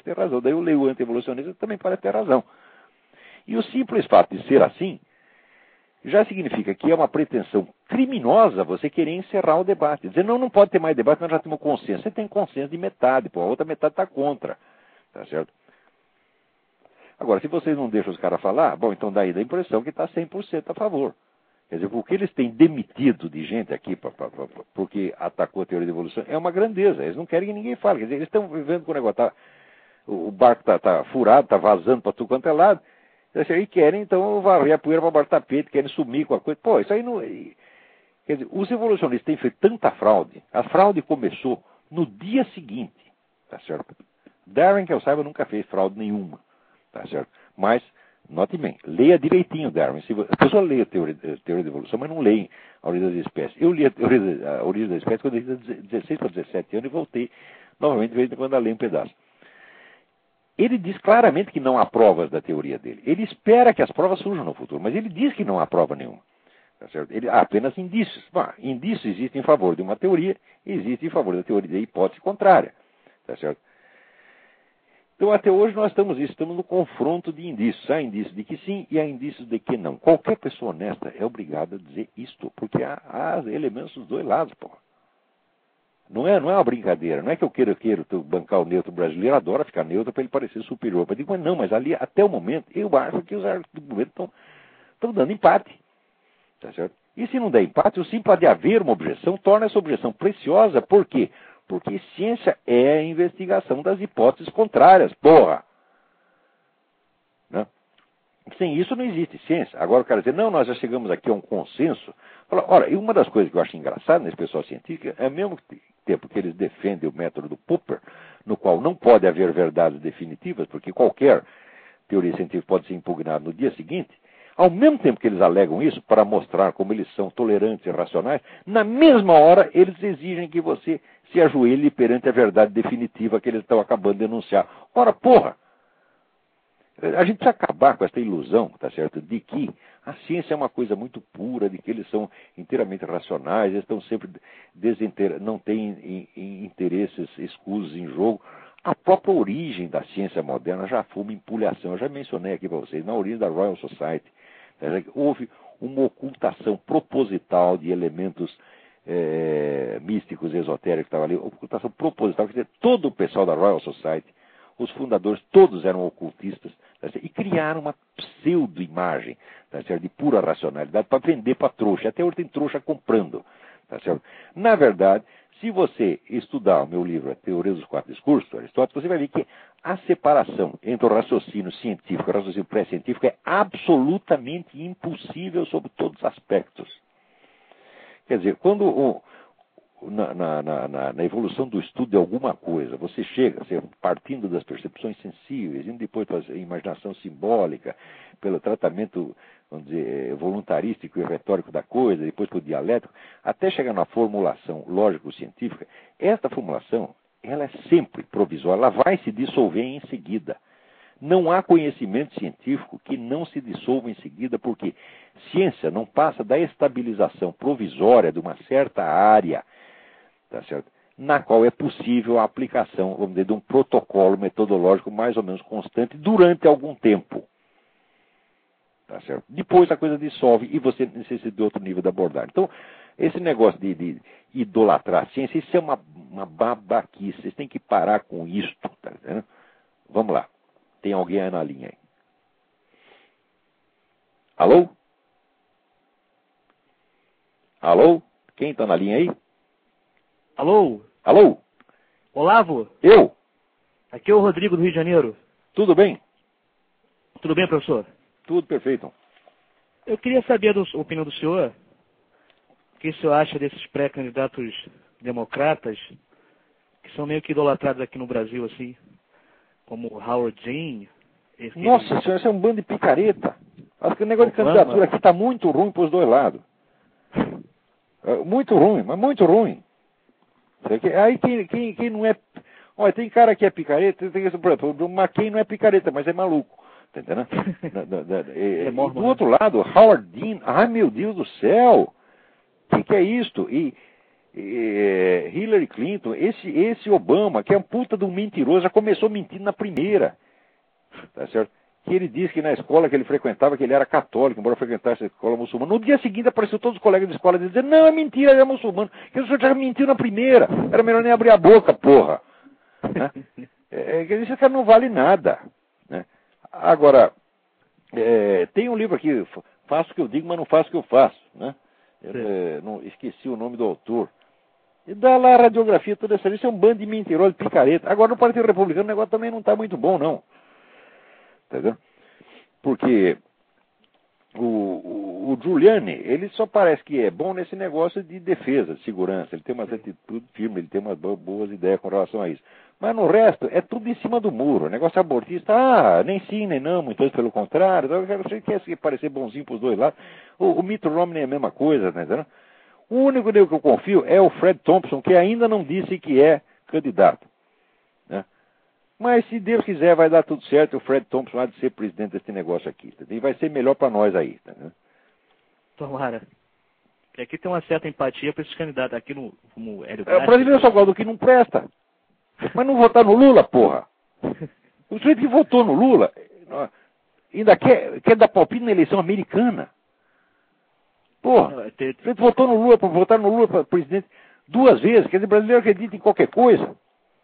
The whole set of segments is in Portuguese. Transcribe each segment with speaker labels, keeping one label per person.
Speaker 1: ter razão. Daí eu leio o anti-evolucionista também parece ter razão. E o simples fato de ser assim já significa que é uma pretensão criminosa você querer encerrar o debate. Dizer, não pode ter mais debate, nós já temos consenso. Você tem consenso de metade, pô, a outra metade está contra. Tá certo? Agora, se vocês não deixam os caras falar, bom, então daí dá a impressão que está 100% a favor. Quer dizer, o que eles têm demitido de gente aqui porque atacou a teoria da evolução é uma grandeza. Eles não querem que ninguém fale. Quer dizer, eles estão vivendo com o negócio. O barco está furado, está vazando para tudo quanto é lado. E querem, então, varrer a poeira para baixo do tapete, querem sumir com a coisa. Pô, isso aí não... Quer dizer, os evolucionistas têm feito tanta fraude. A fraude começou no dia seguinte. Tá certo? Darwin, que eu saiba, nunca fez fraude nenhuma. Tá certo? Mas, note bem, leia direitinho Darwin. A pessoa lê a teoria da evolução, mas não lê a origem das espécies. Eu li a origem das espécies quando eu tinha 16 para 17 anos e voltei novamente de vez em quando a ler um pedaço. Ele diz claramente que não há provas da teoria dele. Ele espera que as provas surjam no futuro, mas ele diz que não há prova nenhuma. Tá certo? Há apenas indícios. Bom, indícios existem em favor de uma teoria e existem em favor da teoria da hipótese contrária. Tá certo? Então, até hoje nós estamos no confronto de indícios. Há indícios de que sim e há indícios de que não. Qualquer pessoa honesta é obrigada a dizer isto, porque há elementos dos dois lados, pô. Não é uma brincadeira. Não é que eu queira bancar o neutro brasileiro, adora ficar neutro para ele parecer superior. Eu digo, mas não, mas ali, até o momento, eu acho que os argumentos estão dando empate. Tá certo? E se não der empate, o simples de haver uma objeção torna essa objeção preciosa. Por quê? Porque ciência é a investigação das hipóteses contrárias. Porra! Né? Sem isso não existe ciência. Agora o cara dizer, não, nós já chegamos aqui a um consenso. Ora, e uma das coisas que eu acho engraçada nesse pessoal científico é ao mesmo tempo que eles defendem o método do Popper, no qual não pode haver verdades definitivas, porque qualquer teoria científica pode ser impugnada no dia seguinte, ao mesmo tempo que eles alegam isso, para mostrar como eles são tolerantes e racionais, na mesma hora eles exigem que você se ajoelhe perante a verdade definitiva que eles estão acabando de denunciar. Ora, porra! A gente precisa acabar com essa ilusão, tá certo, de que a ciência é uma coisa muito pura, de que eles são inteiramente racionais, eles estão sempre não têm interesses escusos em jogo. A própria origem da ciência moderna já foi uma empulhação. Eu já mencionei aqui para vocês, na origem da Royal Society, houve uma ocultação proposital de elementos místicos, esotéricos que estavam ali, ocultação proposital, quer dizer, todo o pessoal da Royal Society, os fundadores, todos eram ocultistas, tá, e criaram uma pseudo-imagem, tá, de pura racionalidade para vender para trouxa. Até hoje tem trouxa comprando. Tá, certo? Na verdade, se você estudar o meu livro, A Teoria dos Quatro Discursos, do Aristóteles, você vai ver que a separação entre o raciocínio científico e o raciocínio pré-científico é absolutamente impossível sob todos os aspectos. Quer dizer, quando na evolução do estudo de alguma coisa, você chega, partindo das percepções sensíveis, indo depois para a imaginação simbólica, pelo tratamento, vamos dizer, voluntarístico e retórico da coisa, depois para o dialético, até chegar na formulação lógico-científica, esta formulação, ela é sempre provisória, ela vai se dissolver em seguida. Não há conhecimento científico que não se dissolva em seguida, porque ciência não passa da estabilização provisória de uma certa área, tá certo? Na qual é possível a aplicação, vamos dizer, de um protocolo metodológico mais ou menos constante durante algum tempo. Tá certo? Depois a coisa dissolve e você necessita de outro nível de abordagem. Então, esse negócio de idolatrar a ciência, isso é uma babaquice. Vocês têm que parar com isso. Tá entendendo? Vamos lá. Tem alguém aí na linha aí. Alô? Alô? Quem está na linha aí?
Speaker 2: Alô?
Speaker 1: Alô?
Speaker 2: Olavo?
Speaker 1: Eu?
Speaker 2: Aqui é o Rodrigo do Rio de Janeiro.
Speaker 1: Tudo bem?
Speaker 2: Tudo bem, professor?
Speaker 1: Tudo perfeito.
Speaker 2: Eu queria saber a opinião do senhor. O que o senhor acha desses pré-candidatos democratas que são meio que idolatrados aqui no Brasil, assim, como Howard Dean?
Speaker 1: Nossa senhora, isso é um bando de picareta. Acho que o negócio de candidatura aqui está muito ruim para os dois lados. Muito ruim, mas muito ruim. Aí quem não é... Olha, tem cara que é picareta, mas quem não é picareta, mas é maluco. Tá entendendo? E do outro lado, Howard Dean, ai meu Deus do céu, o que é isto? E Hillary Clinton, esse Obama, que é um puta de um mentiroso, já começou mentindo na primeira. Tá certo? Que ele disse que na escola que ele frequentava, que ele era católico, embora frequentasse a escola muçulmana. No dia seguinte apareceu todos os colegas de escola dizendo, não, é mentira, ele é muçulmano. Que o senhor já mentiu na primeira. Era melhor nem abrir a boca, porra. Né? Esse cara não vale nada. Né? Agora, tem um livro aqui, Faço o que eu digo, mas não faço o que eu faço. Né? Não, esqueci o nome do autor. E dá lá a radiografia toda essa. Isso é um bando de mentirosos, de picareta. Agora, no Partido Republicano, o negócio também não está muito bom, não. Entendeu? Porque o Giuliani, ele só parece que é bom nesse negócio de defesa, de segurança. Ele tem umas atitudes firmes, ele tem umas boas ideias com relação a isso. Mas no resto, é tudo em cima do muro. O negócio abortista, nem sim, nem não, muitas pelo contrário. Você quer parecer bonzinho para os dois lados. O Mitt Romney é a mesma coisa, né? Entendeu? O único nele que eu confio é o Fred Thompson, que ainda não disse que é candidato. Né? Mas se Deus quiser, vai dar tudo certo. O Fred Thompson há de ser presidente desse negócio aqui. E vai ser melhor para nós aí. Tá, né?
Speaker 2: Tomara. Aqui tem uma certa empatia para esses candidatos. Aqui como Hélio
Speaker 1: O brasileiro só gosta do que não presta. Mas não votar no Lula, porra. O sujeito que votou no Lula ainda quer dar palpite na eleição americana. Porra, o sujeito votou no Lula, para votar no Lula para presidente 2 vezes. Quer dizer, o brasileiro acredita em qualquer coisa.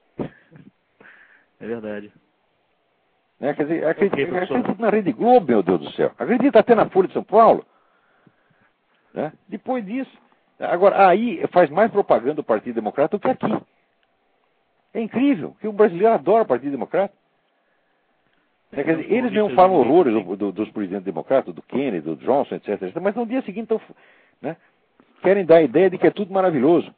Speaker 2: É verdade.
Speaker 1: Né? Quer dizer, acredita na Rede Globo, meu Deus do céu. Acredita até na Folha de São Paulo. Né? Depois disso. Agora, aí faz mais propaganda do Partido Democrata do que aqui. É incrível, que o brasileiro adora o Partido Democrata. Quer dizer, eles mesmo falam horrores dos presidentes democratas, do Kennedy, do Johnson, etc. Mas no dia seguinte né, querem dar a ideia de que é tudo maravilhoso.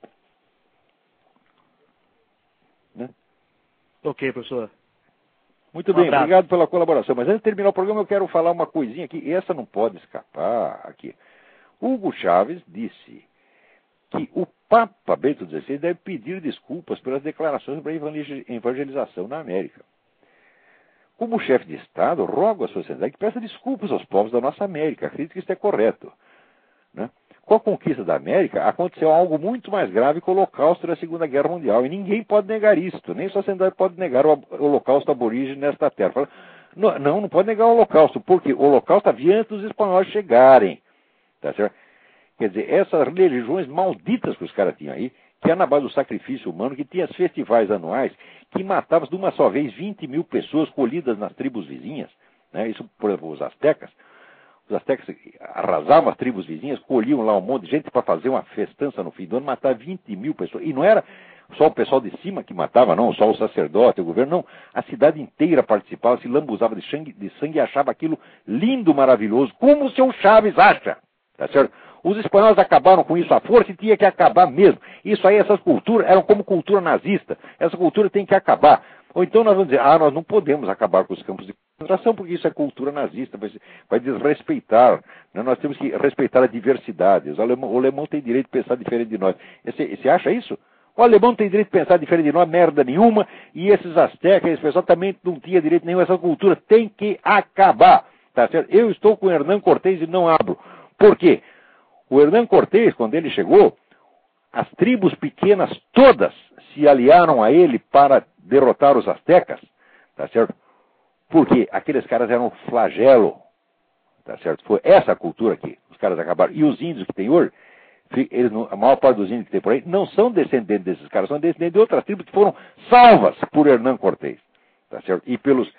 Speaker 1: Né?
Speaker 2: Ok, professor.
Speaker 1: Muito bem, obrigado pela colaboração. Mas antes de terminar o programa, eu quero falar uma coisinha aqui. E essa não pode escapar aqui. Hugo Chávez disse que o Papa Bento XVI deve pedir desculpas pelas declarações sobre a evangelização na América. Como chefe de Estado, rogo à sociedade que peça desculpas aos povos da nossa América. Acredito que isso é correto. Né? Com a conquista da América, aconteceu algo muito mais grave que o Holocausto da Segunda Guerra Mundial. E ninguém pode negar isto. Nem a sociedade pode negar o Holocausto aborígene nesta terra. Fala, não pode negar o Holocausto, porque o Holocausto havia antes dos espanhóis chegarem. Tá certo? Quer dizer, essas religiões malditas que os caras tinham aí, que era na base do sacrifício humano, que tinha festivais anuais, que matavam de uma só vez 20 mil pessoas colhidas nas tribos vizinhas. Né? Isso, por exemplo, os astecas. Os astecas arrasavam as tribos vizinhas, colhiam lá um monte de gente para fazer uma festança no fim do ano, matar 20 mil pessoas. E não era só o pessoal de cima que matava, não, só o sacerdote, o governo, não. A cidade inteira participava, se lambuzava de sangue e achava aquilo lindo, maravilhoso, como o seu Chaves acha. Tá certo? Os espanhóis acabaram com isso à força e tinha que acabar mesmo. Isso aí, essas culturas eram como cultura nazista. Essa cultura tem que acabar. Ou então nós vamos dizer, nós não podemos acabar com os campos de concentração porque isso é cultura nazista, vai desrespeitar. Né? Nós temos que respeitar a diversidade. O alemão tem direito de pensar diferente de nós. Você acha isso? O alemão tem direito de pensar diferente de nós, merda nenhuma, e esses astecas, esse pessoal também não tinha direito nenhum. Essa cultura tem que acabar. Tá certo? Eu estou com o Hernán Cortés e não abro. Por quê? O Hernán Cortés, quando ele chegou, as tribos pequenas todas se aliaram a ele para derrotar os astecas, tá certo? Porque aqueles caras eram um flagelo, tá certo? Foi essa a cultura que os caras acabaram. E os índios que tem hoje, a maior parte dos índios que tem por aí, não são descendentes desses caras, são descendentes de outras tribos que foram salvas por Hernán Cortés, tá certo? E pelos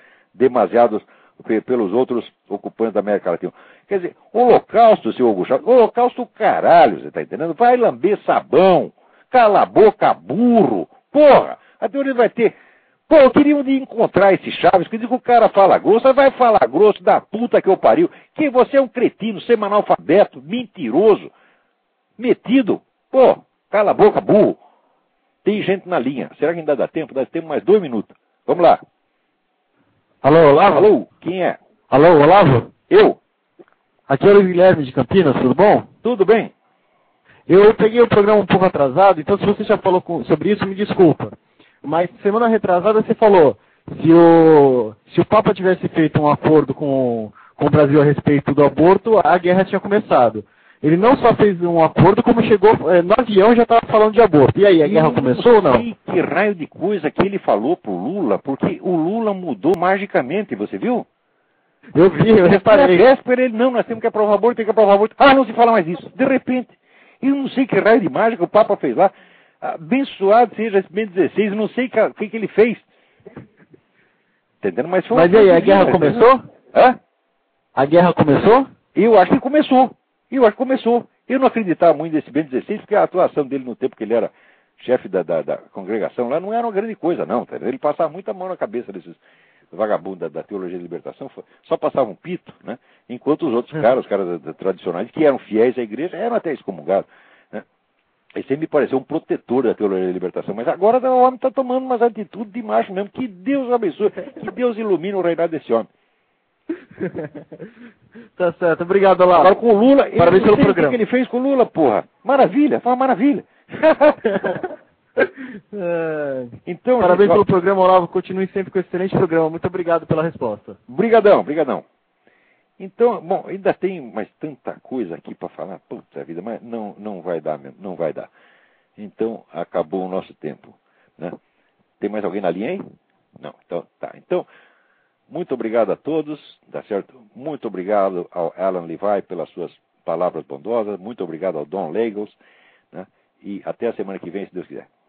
Speaker 1: outros ocupantes da América Latina. Quer dizer, holocausto, seu Hugo Chávez, holocausto caralho, você tá entendendo? Vai lamber sabão, cala a boca, burro, porra, a teoria vai ter... Pô, eu queria um dia encontrar esse Chaves, que diz que o cara fala grosso, vai falar grosso da puta que eu pariu, que você é um cretino, semanalfabeto, mentiroso, metido, pô, cala a boca, burro. Tem gente na linha, será que ainda dá tempo? Dá tempo mais 2 minutos. Vamos lá.
Speaker 3: Alô, Olavo?
Speaker 1: Alô, quem é?
Speaker 3: Alô, Olavo?
Speaker 1: Eu.
Speaker 3: Aqui é o Guilherme de Campinas, tudo bom?
Speaker 1: Tudo bem.
Speaker 3: Eu peguei o programa um pouco atrasado, então se você já falou sobre isso, me desculpa. Mas semana retrasada você falou, se o Papa tivesse feito um acordo com o Brasil a respeito do aborto, a guerra tinha começado. Ele não só fez um acordo, como chegou no avião já estava falando de aborto. E aí, a guerra começou ou não?
Speaker 1: Não sei que raio de coisa que ele falou pro Lula, porque o Lula mudou magicamente, você viu?
Speaker 3: Eu vi, eu reparei.
Speaker 1: Na véspera ele, não, nós temos que aprovar aborto, tem que aprovar aborto. Ah, não se fala mais isso. De repente, eu não sei que raio de mágica o Papa fez lá. Abençoado seja esse Bento XVI, não sei o que ele fez. Entendendo? Mas
Speaker 3: e aí, a guerra começou?
Speaker 1: Hã?
Speaker 3: A guerra começou?
Speaker 1: Eu acho que começou. Eu não acreditava muito nesse Bento XVI, porque a atuação dele no tempo que ele era chefe da congregação lá não era uma grande coisa, não. Tá? Ele passava muita mão na cabeça desses vagabundos da teologia da libertação, só passavam pito, né? Enquanto os outros caras, os caras tradicionais, que eram fiéis à igreja, eram até excomungados. Né? Esse me pareceu um protetor da teologia da libertação, mas agora o homem está tomando umas atitudes de macho mesmo. Que Deus o abençoe, que Deus ilumine o reinado desse homem.
Speaker 3: Tá certo, obrigado, Olavo.
Speaker 1: Agora com o Lula,
Speaker 3: parabéns pelo programa.
Speaker 1: O que ele fez com o Lula, porra? Maravilha, foi uma maravilha. Então,
Speaker 3: parabéns pelo programa, Olavo. Continue sempre com esse excelente programa. Muito obrigado pela resposta.
Speaker 1: Brigadão. Então, bom, ainda tem mais tanta coisa aqui para falar. Puta vida, mas não vai dar mesmo, não vai dar. Então, acabou o nosso tempo. Né? Tem mais alguém na linha aí? Não, então, tá. Então, muito obrigado a todos, tá certo? Muito obrigado ao Alan Levi pelas suas palavras bondosas. Muito obrigado ao Don Lagos. Né? E até a semana que vem, se Deus quiser.